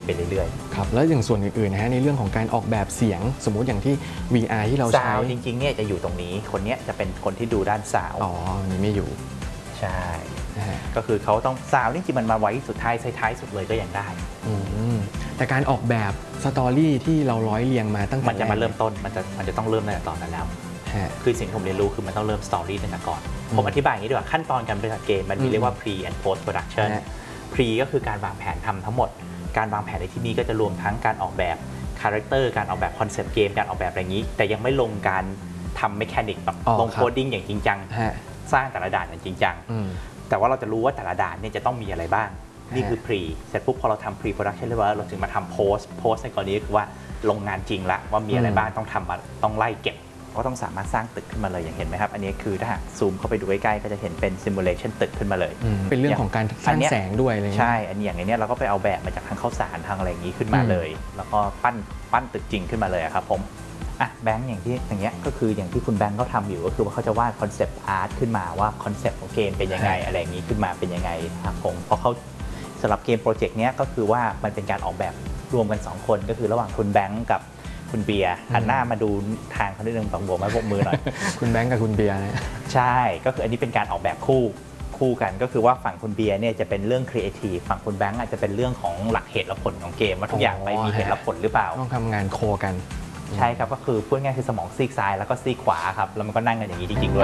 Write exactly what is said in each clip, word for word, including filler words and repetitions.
ไปเรื่อยๆครับแล้วอย่างส่วนอื่นๆนะฮะในเรื่องของการออกแบบเสียงสมมุติอย่างที่ วี อาร์ ที่เราใช้จริงๆเนี่ยจะอยู่ตรงนี้คนนี้จะเป็นคนที่ดูด้านซาวอ๋อนี่ไม่อยู่ใช่ก็คือเขาต้องซาวจริงๆมันมาไว้สุดท้ายท้ายสุดเลยก็ยังได้แต่การออกแบบสตอรี่ที่เราร้อยเรียงมาตั้งแต่มันจะมาเริ่มต้นมันจะมันจะต้องเริ่มตั้งแต่ตอนนั้นแล้วคือสิ่งที่ผมเรียนรู้คือมันต้องเริ่มสตอรี่ตั้งแต่ก่อนผมอธิบายอย่างนี้ดีกว่าขั้นตอนการผลิตเกมมันมีเรียกว่า pre and post production pre ก็คือการวางแผนทำทั้งหมดการวางแผนในที่นี้ก็จะรวมทั้งการออกแบบคาแรคเตอร์การออกแบบคอนเซปต์เกมการออกแบบอะไรอย่างนี้แต่ยังไม่ลงการทำเมคานิกแบบลงโคดดิ้งอย่างจริงจังสร้างแต่ละด่านอย่างจริงจังแต่ว่าเราจะรู้ว่าแต่ละด่านเนี่ยจะต้องมีอะไรบ้างนี่คือ pre เสร็จปุ๊บพอเราทำ pre production เรียบร้อยเราถึงมาทำ post post ในกรณีคือว่าลงงานจริงละว่ามีอะไรบ้างต้องทำต้องไล่เก็บก็ต้องสามารถสร้างตึกขึ้นมาเลยอย่างเห็นไหมครับอันนี้คือถ้าหากซูมเข้าไปดูใกล้ๆก็จะเห็นเป็น simulation ตึกขึ้นมาเลยเป็นเรื่องของการสร้างแสงด้วยเลยใช่อันนี้อย่างนี้เราก็ไปเอาแบบมาจากทางข้าวสารทางอะไรอย่างนี้ขึ้นมาเลยแล้วก็ปั้นปั้นตึกจริงขึ้นมาเลยครับผมอ่ะแบงค์อย่างที่อย่างเงี้ยก็คืออย่างที่คุณแบงค์เขาทำอยู่ก็คือว่าเขาจะวาดคอนเซปต์อาร์ตขึ้นมาว่าคอนเซปต์ของเกมเป็นยังไงอะไรอย่างนี้ขึ้นมาเป็นยังไงครับผมเพราะเขาสำหรับเกมโปรเจกต์เนี้ยก็คือว่ามันเป็นการออกแบบรวมกันสองคนก็คือระหว่างคุณแบงค์กับคุณเบียร์หันหน้ามาดูทางเขาได้หนึ่งฝั่งบวกไม้บวกมือหน่อยคุณแบงค์กับคุณเบียร์นะใช่ก็คืออันนี้เป็นการออกแบบคู่คู่กันก็คือว่าฝั่งคุณเบียร์เนี่ยจะเป็นเรื่องครีเอทีฟฝั่งคุณแบงค์อาจจะเป็นเรื่องของหลักเหตุและผลของเกมว่าทุกอย่างไปมีเหตุและผลหรือเปล่าต้องทำงานโคกันใช่ครับก็คือพูดง่ายคือสมองซีกซ้ายแล้วก็ซีกขวาครับแล้วมันก็นั่งกันอย่างนี้จริงๆด้วย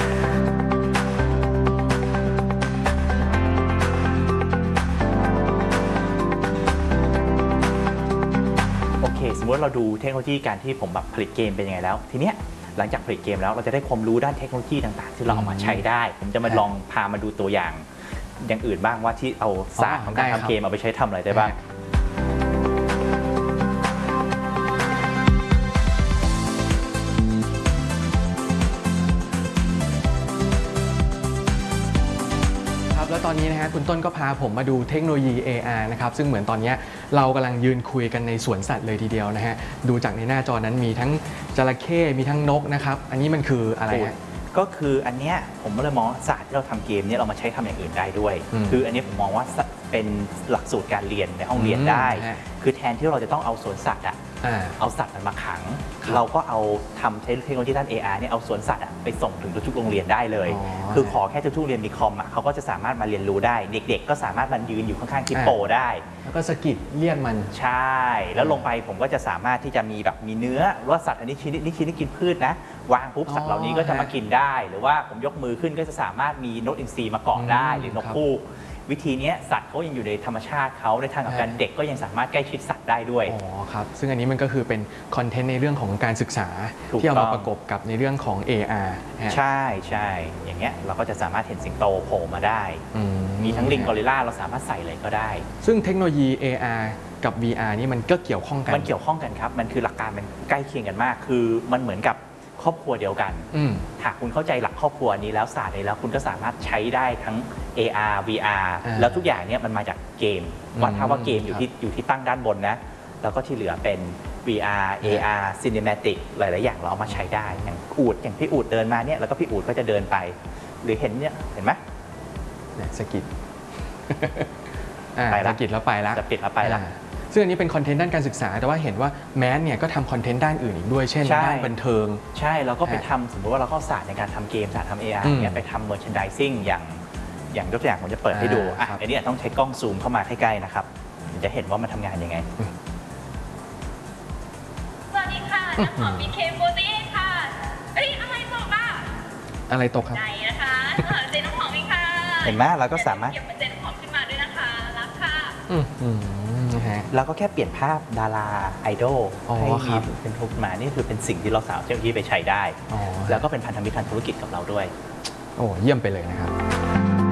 สมมติเราดูเทคโนโลยีการที่ผมแบบผลิตเกมเป็นยังไงแล้วทีเนี้ยหลังจากผลิตเกมแล้วเราจะได้ความรู้ด้านเทคโนโลยีต่างๆที่เราเอามาใช้ได้ผมจะมาลองพามาดูตัวอย่างอย่างอื่นบ้างว่าที่เอาศาสตร์ของการทำเกมเอาไปใช้ทำอะไรได้บ้างแล้วตอนนี้นะฮะคุณต้นก็พาผมมาดูเทคโนโลยี เอ อาร์ นะครับซึ่งเหมือนตอนนี้เรากำลังยืนคุยกันในสวนสัตว์เลยทีเดียวนะฮะดูจากในหน้าจอนั้นมีทั้งจระเข้มีทั้งนกนะครับอันนี้มันคืออะไรฮะก็คืออันเนี้ยผมก็เลยมองศาสตร์ที่เราทำเกมนี้เรามาใช้ทำอย่างอื่นได้ด้วยคืออันนี้ผมมองว่าเป็นหลักสูตรการเรียนในห้องเรียนได้คือแทนที่เราจะต้องเอาสวนสัตว์อะเอาสัตว์มันมาขังเราก็เอาทำใช้เทคโนโลยีด้าน เอ อาร์ เนี่ยเอาสวนสัตว์ไปส่งถึงทุกโรงเรียนได้เลยคือขอแค่ทุกโรงเรียนมีคอมอ่ะเขาก็จะสามารถมาเรียนรู้ได้เด็กๆก็สามารถมันยืนอยู่ข้างๆฮิปโปได้แล้วก็สกิดเรียกมันใช่แล้วลงไปผมก็จะสามารถที่จะมีแบบมีเนื้อว่าสัตว์อันนี้ชนิดนี้ชนิดกินพืชนะวางปุ๊บสัตว์เหล่านี้ก็จะมากินได้หรือว่าผมยกมือขึ้นก็จะสามารถมีนกอินทรีมาเกาะได้หรือนกฮูกวิธีนี้สัตว์เขายังอยู่ในธรรมชาติเขาในทางกับการเด็กก็ยังสามารถใกล้ชิดสัตว์ได้ด้วยอ๋อครับซึ่งอันนี้มันก็คือเป็นคอนเทนต์ในเรื่องของการศึกษาที่เอามาประกบกับในเรื่องของ เอ อาร์ใช่ใช่อย่างเงี้ยเราก็จะสามารถเห็นสิงโตโผล่มาได้มีทั้งลิงกอริลลาเราสามารถใส่อะไรก็ได้ซึ่งเทคโนโลยี เอ อาร์ กับ วี อาร์ นี่มันก็เกี่ยวข้องกันมันเกี่ยวข้องกันครับมันคือหลักการมันใกล้เคียงกันมากคือมันเหมือนกับครอบครัวเดียวกันหากคุณเข้าใจหลักครอบครัวนี้แล้วศาสตร์นี้แล้วคุณก็สามารถใช้ได้ทั้ง เอ อาร์ วี อาร์ แล้วทุกอย่างเนี่ยมันมาจากเกมวัดภาพว่าเกมอยู่ที่อยู่ที่ตั้งด้านบนนะแล้วก็ที่เหลือเป็น วี อาร์ เอ อาร์ Cinematic หลายๆอย่างเราเอามาใช้ได้อย่างอูดอย่างพี่อูดเดินมาเนี่ยแล้วก็พี่อูดก็จะเดินไปหรือเห็นเนี่ยเห็นไหมสกิดไปละสกิดแล้วไปละจะปิดแล้วไปละซึ่งอันนี้เป็นคอนเทนต์ด้านการศึกษาแต่ว่าเห็นว่าแมสเนี่ยก็ทำคอนเทนต์ด้านอื่นอีกด้วยเช่นด้านบันเทิงใช่เราก็ไปทำสมมติว่าเราเข้าศาสตร์ในการทำเกมศาสตร์ทำ เอ อาร์ เนี่ยไปทำ merchandising อย่างอย่างยกตัวอย่างผมจะเปิดให้ดูอ่ะอันนี้ต้องใช้กล้องซูมเข้ามาใกล้ๆนะครับจะเห็นว่ามันทำงานยังไงสวัสดีค่ะน้ำหอม บี เค โฟร์ตี้ ค่ะเอ้ยอะไรตกอ่ะอะไรตกครับไหนนะคะเจนน้ำหอมเองค่ะเห็นไหมเราก็สามารถเก็บเป็นเจนน้ำหอมขึ้นมาด้วยนะคะรักค่ะแล้วก็แค่เปลี่ยนภาพดาราไอดอลให้มีเป็นทุกมานี่คือเป็นสิ่งที่เราสามารถที่ไปใช้ได้แล้วก็เป็นพันธมิตรทางธุรกิจกับเราด้วยโอ้เยี่ยมไปเลยนะครับ